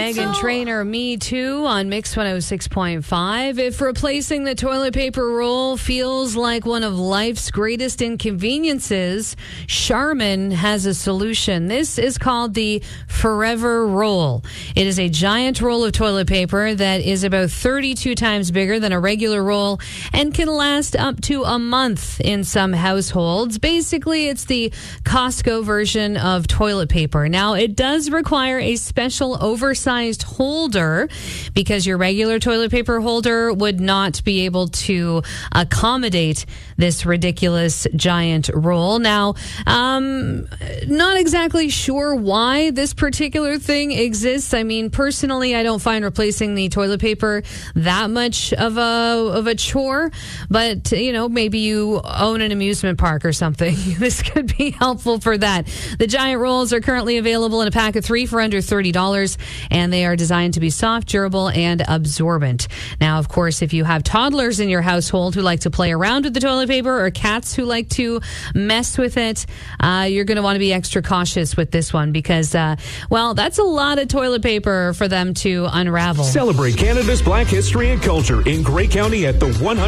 Meghan Trainor, Me Too on Mix 106.5. If replacing the toilet paper roll feels like one of life's greatest inconveniences, Charmin has a solution. This is called the Forever Roll. It is a giant roll of toilet paper that is about 32 times bigger than a regular roll and can last up to a month in some households. Basically, it's the Costco version of toilet paper. Now, it does require a special oversized holder because your regular toilet paper holder would not be able to accommodate this ridiculous giant roll. Now, not exactly sure why this particular thing exists. I mean, personally, I don't find replacing the toilet paper that much of a chore, but maybe you own an amusement park or something. This could be helpful for that. The giant rolls are currently available in a pack of 3 for under $30, and they are designed to be soft, durable, and absorbent. Now, of course, if you have toddlers in your household who like to play around with the toilet paper or cats who like to mess with it, you're going to want to be extra cautious with this one because, that's a lot of toilet paper for them to unravel. Celebrate Canada's Black history and culture in Grey County at the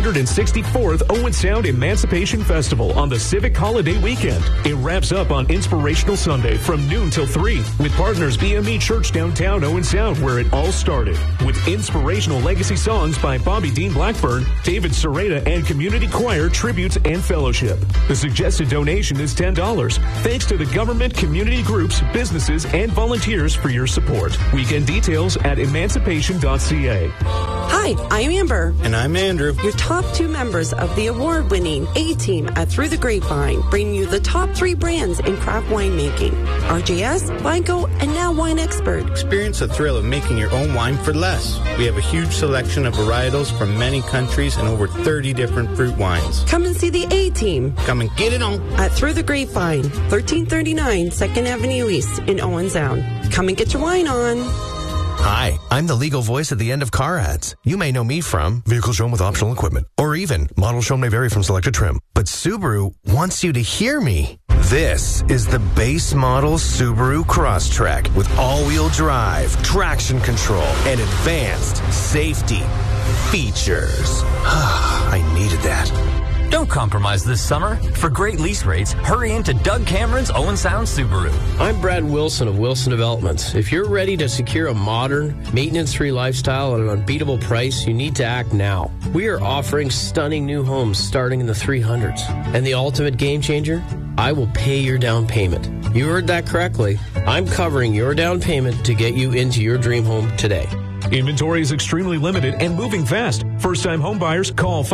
164th Owen Sound Emancipation Festival on the Civic Holiday Weekend. It wraps up on Inspirational Sunday from noon till 3 with partners BME Church downtown Owen Sound, where it all started, with inspirational legacy songs by Bobby Dean Blackburn, David Sereda, and community choir tributes and fellowship. The suggested donation is $10. Thanks to the government, community groups, businesses, and volunteers for your support. Weekend details at emancipation.ca. Hi, I'm Amber. And I'm Andrew. Your top 2 members of the award-winning A-Team at Through the Grapevine, bringing you the top 3 brands in craft winemaking. RJS, Vineco, and now Wine Expert. Experience the thrill of making your own wine for less. We have a huge selection of varietals from many countries and over 30 different fruit wines. Come and see the A-Team. Come and get it on. At Through the Grapevine, 1339 2nd Avenue East in Owen Sound. Come and get your wine on. Hi, I'm the legal voice at the end of car ads. You may know me from vehicle shown with optional equipment, or even model shown may vary from selected trim. But Subaru wants you to hear me. This is the base model Subaru Crosstrek with all-wheel drive, traction control, and advanced safety features. I needed that. Don't compromise this summer. For great lease rates, hurry into Doug Cameron's Owen Sound Subaru. I'm Brad Wilson of Wilson Developments. If you're ready to secure a modern, maintenance-free lifestyle at an unbeatable price, you need to act now. We are offering stunning new homes starting in the 300s. And the ultimate game changer? I will pay your down payment. You heard that correctly. I'm covering your down payment to get you into your dream home today. Inventory is extremely limited and moving fast. First-time home buyers, call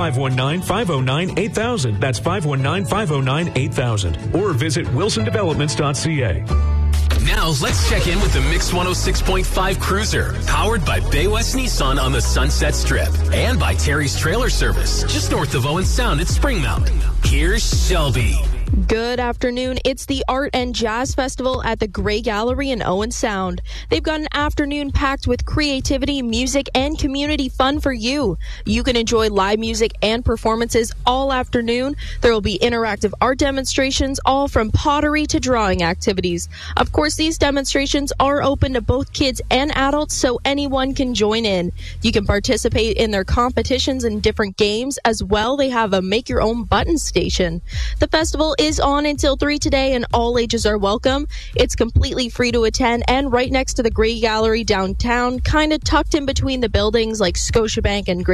519-509-8000. That's 519-509-8000. Or visit wilsondevelopments.ca. Now, let's check in with the Mix 106.5 Cruiser, powered by Bay West Nissan on the Sunset Strip and by Terry's Trailer Service, just north of Owen Sound at Springmount. Here's Shelby. Good afternoon. It's the Art and Jazz Festival at the Grey Gallery in Owen Sound. They've got an afternoon packed with creativity, music, and community fun for you. You can enjoy live music and performances all afternoon. There will be interactive art demonstrations, all from pottery to drawing activities. Of course, these demonstrations are open to both kids and adults, so anyone can join in. You can participate in their competitions and different games. As well, they have a make-your-own button station. The festival is on until 3 today, and all ages are welcome. It's completely free to attend and right next to the Grey Gallery downtown, kind of tucked in between the buildings like Scotiabank and Grey